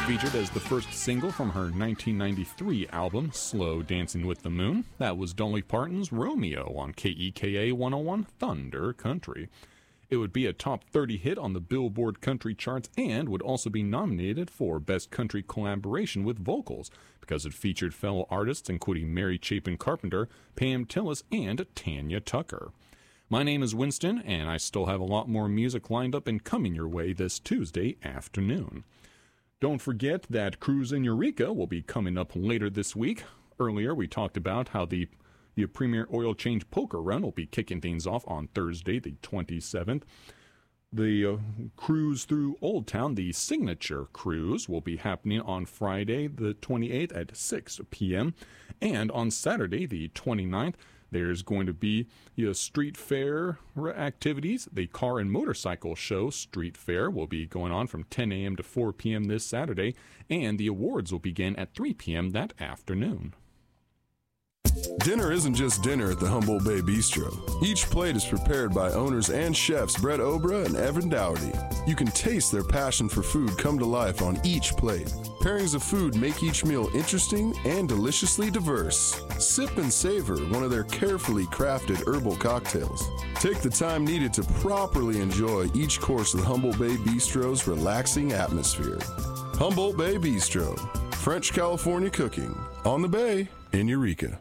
featured as the first single from her 1993 album, Slow Dancing with the Moon. That was Dolly Parton's Romeo on KEKA 101 Thunder Country. It would be a top 30 hit on the Billboard country charts and would also be nominated for Best Country Collaboration with Vocals because it featured fellow artists including Mary Chapin Carpenter, Pam Tillis, and Tanya Tucker. My name is Winston, and I still have a lot more music lined up and coming your way this Tuesday afternoon. Don't forget that Cruise in Eureka will be coming up later this week. Earlier, we talked about how the Premier Oil Change Poker Run will be kicking things off on Thursday, the 27th. The cruise through Old Town, the Signature Cruise, will be happening on Friday, the 28th at 6 p.m. And on Saturday, the 29th, there's going to be street fair activities. The Car and Motorcycle Show Street Fair will be going on from 10 a.m. to 4 p.m. this Saturday, and the awards will begin at 3 p.m. that afternoon. Dinner isn't just dinner at the Humboldt Bay Bistro. Each plate is prepared by owners and chefs Brett Obra and Evan Dougherty. You can taste their passion for food come to life on each plate. Pairings of food make each meal interesting and deliciously diverse. Sip and savor one of their carefully crafted herbal cocktails. Take the time needed to properly enjoy each course of the Humboldt Bay Bistro's relaxing atmosphere. Humboldt Bay Bistro, French California cooking, on the bay in Eureka.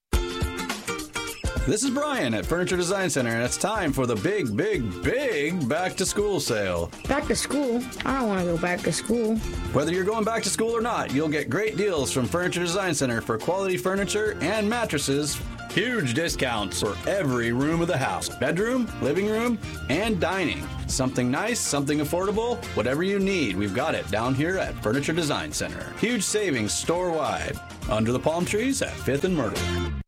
This is Brian at Furniture Design Center, and it's time for the big back-to-school sale. Back to school? I don't want to go back to school. Whether you're going back to school or not, you'll get great deals from Furniture Design Center for quality furniture and mattresses. Huge discounts for every room of the house. Bedroom, living room, and dining. Something nice, something affordable, whatever you need, we've got it down here at Furniture Design Center. Huge savings store-wide. Under the palm trees at 5th and Myrtle.